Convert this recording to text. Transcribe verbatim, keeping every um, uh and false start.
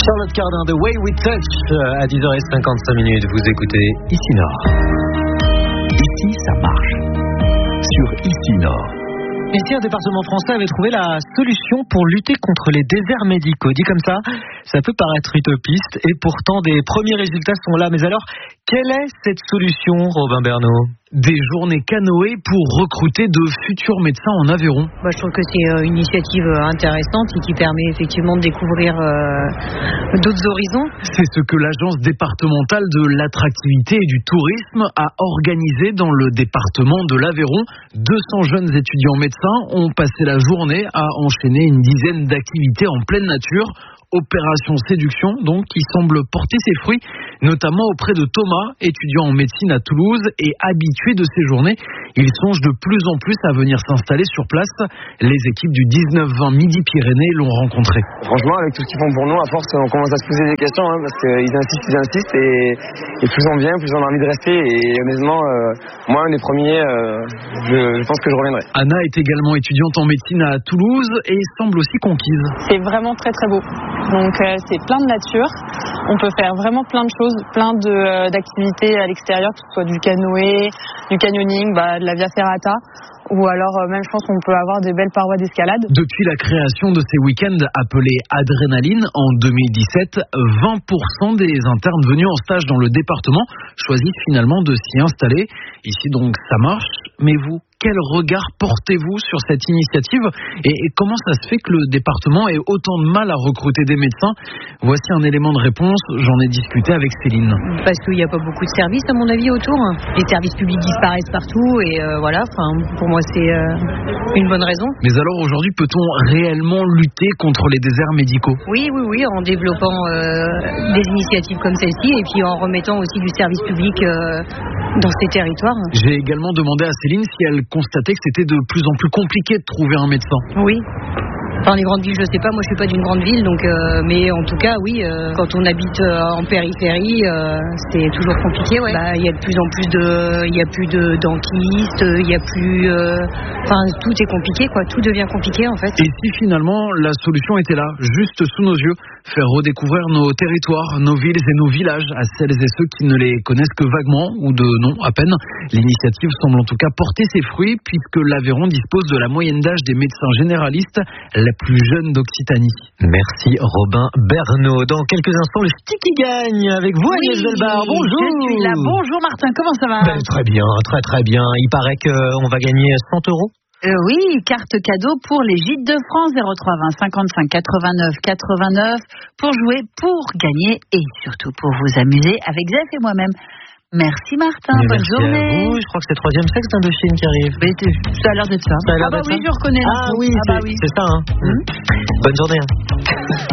Charlotte Cardin, The Way We Touch, à dix heures cinquante-cinq minutes. Vous écoutez Ici Nord. Ici, ça marche. Sur Ici Nord. Ici, un département français avait trouvé la solution pour lutter contre les déserts médicaux. Dit comme ça, ça peut paraître utopiste et pourtant des premiers résultats sont là. Mais alors, quelle est cette solution, Robin Bernot ? Des journées canoë pour recruter de futurs médecins en Aveyron. Bah, je trouve que c'est une initiative intéressante et qui permet effectivement de découvrir euh, d'autres horizons. C'est ce que l'agence départementale de l'attractivité et du tourisme a organisé dans le département de l'Aveyron. deux cents jeunes étudiants médecins ont passé la journée à enchaîner une dizaine d'activités en pleine nature. Opération séduction, donc, qui semble porter ses fruits, notamment auprès de Thomas, étudiant en médecine à Toulouse et habitué de ces journées. Il songe de plus en plus à venir s'installer sur place. Les équipes du dix-neuf vingt Midi-Pyrénées l'ont rencontré. Franchement, avec tout ce qu'ils font pour nous, à force, on commence à se poser des questions, hein, parce qu'ils insistent, ils insistent, et, et plus on vient, plus on a envie de rester. Et honnêtement, euh, moi, un des premiers, euh, je, je pense que je reviendrai. Anna est également étudiante en médecine à Toulouse et semble aussi conquise. C'est vraiment très très beau. Donc euh, c'est plein de nature, on peut faire vraiment plein de choses, plein de, euh, d'activités à l'extérieur, que ce soit du canoë, du canyoning, bah, de la via ferrata, ou alors euh, même je pense qu'on peut avoir des belles parois d'escalade. Depuis la création de ces week-ends appelés Adrénaline en deux mille dix-sept, vingt pour cent des internes venus en stage dans le département choisissent finalement de s'y installer. Ici donc ça marche, mais vous, quel regard portez-vous sur cette initiative et, et comment ça se fait que le département ait autant de mal à recruter des médecins ? Voici un élément de réponse, j'en ai discuté avec Céline. Parce qu'il n'y a pas beaucoup de services à mon avis autour. Les services publics disparaissent partout et euh, voilà, pour moi c'est euh, une bonne raison. Mais alors aujourd'hui, peut-on réellement lutter contre les déserts médicaux ? Oui, oui, oui, en développant euh, des initiatives comme celle-ci et puis en remettant aussi du service public euh, dans ces territoires. J'ai également demandé à Céline si elle constatait que c'était de plus en plus compliqué de trouver un médecin. Oui. Dans les grandes villes, je sais pas, moi je suis pas d'une grande ville, donc euh, mais en tout cas, oui, euh, quand on habite euh, en périphérie, euh, c'est toujours compliqué, ouais. Bah, il y a de plus en plus de, il y a plus de dentistes, il y a plus, enfin euh, tout est compliqué, quoi, tout devient compliqué en fait. Et si finalement la solution était là, juste sous nos yeux, faire redécouvrir nos territoires, nos villes et nos villages à celles et ceux qui ne les connaissent que vaguement ou de nom à peine. L'initiative semble en tout cas porter ses fruits puisque l'Aveyron dispose de la moyenne d'âge des médecins généralistes la plus jeune d'Occitanie. Merci Robin Bernot. Dans quelques instants, le Sticky gagne avec vous, Agnès oui, Delbar. Bonjour. Je suis là. Bonjour Martin, comment ça va ? Ben, très bien, très très bien. Il paraît qu'on va gagner cent euros. Euh, oui, carte cadeau pour les Gîtes de France, zéro trois vingt cinquante-cinq quatre-vingt-neuf quatre-vingt-neuf pour jouer, pour gagner et surtout pour vous amuser avec Zef et moi-même. Merci Martin, Mais bonne merci journée. À vous. Je crois que c'est le troisième sexe d'Indochine qui arrive. Mais ça a l'air d'être ça. Ça a l'air Ah bah d'être oui, ça. je reconnais. Ah oui, ah bah c'est, oui. c'est ça. Hein. Mmh. Bonne journée. Hein.